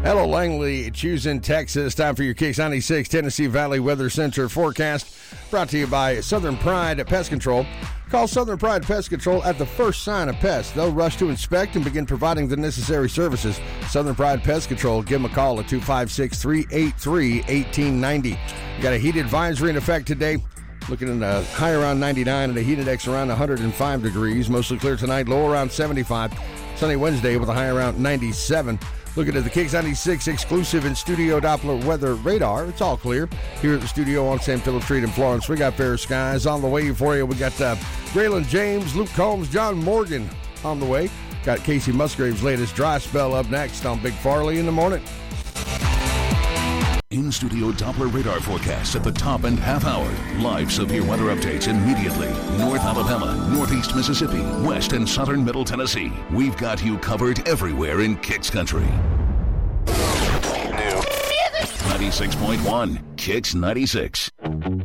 Hello, Langley, Choosing Texas. Time for your Kicks 96 Tennessee Valley Weather Center forecast. Brought to you by Southern Pride Pest Control. Call Southern Pride Pest Control at the first sign of pests. They'll rush to inspect and begin providing the necessary services. Southern Pride Pest Control. Give them a call at 256-383-1890. Got a heat advisory in effect today. Looking at a high around 99 and a heat index around 105 degrees. Mostly clear tonight, low around 75. Sunny Wednesday with a high around 97. Looking at the Kicks 96 exclusive in studio Doppler weather radar. It's all clear here at the studio on St. Philip Street in Florence. We got fair skies on the way for you. We got Braylon James, Luke Combs, John Morgan on the way. Got Casey Musgrave's latest dry spell up next on Big Farley in the morning. In-studio Doppler radar forecast at the top and half hour. Live severe weather updates immediately. North Alabama, Northeast Mississippi, West and Southern Middle Tennessee. We've got you covered everywhere in Kicks Country. 96.1 Kicks 96.